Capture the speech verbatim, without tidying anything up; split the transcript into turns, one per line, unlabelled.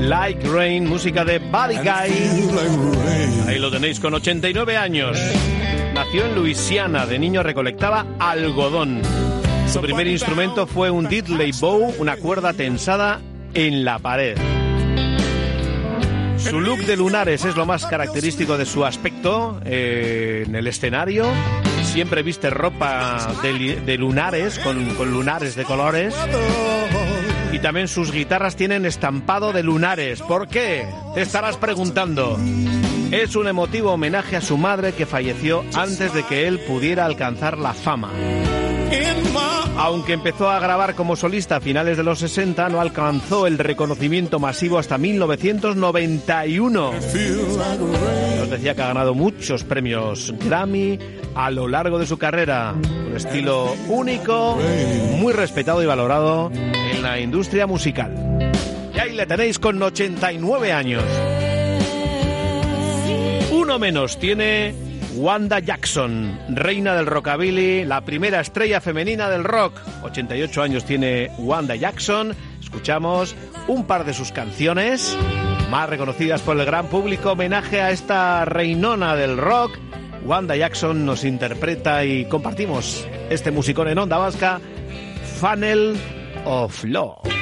Like Rain, música de Buddy Guy. Ahí lo tenéis, con ochenta y nueve años. Nació en Luisiana, de niño recolectaba algodón. Su primer instrumento fue un diddley bow, una cuerda tensada en la pared. Su look de lunares es lo más característico de su aspecto eh, en el escenario. Siempre viste ropa de, de lunares, con, con lunares de colores. Y también sus guitarras tienen estampado de lunares. ¿Por qué? Te estarás preguntando. Es un emotivo homenaje a su madre, que falleció antes de que él pudiera alcanzar la fama. Aunque empezó a grabar como solista a finales de los sesenta, no alcanzó el reconocimiento masivo hasta mil novecientos noventa y uno. Nos decía que ha ganado muchos premios Grammy a lo largo de su carrera. Un estilo único, muy respetado y valorado en la industria musical. Y ahí le tenéis con ochenta y nueve años. Uno menos tiene Wanda Jackson, reina del rockabilly, la primera estrella femenina del rock. ochenta y ocho años tiene Wanda Jackson. Escuchamos un par de sus canciones más reconocidas por el gran público. Homenaje a esta reinona del rock. Wanda Jackson nos interpreta y compartimos este musicón en Onda Vasca, Funnel of Love.